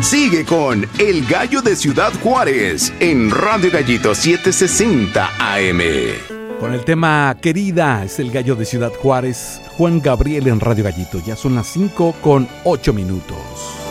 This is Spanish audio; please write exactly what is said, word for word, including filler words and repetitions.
Sigue con El Gallo de Ciudad Juárez en Radio Gallito setecientos sesenta A M. Con el tema Querida es El Gallo de Ciudad Juárez, Juan Gabriel en Radio Gallito. Ya son las cinco con ocho minutos.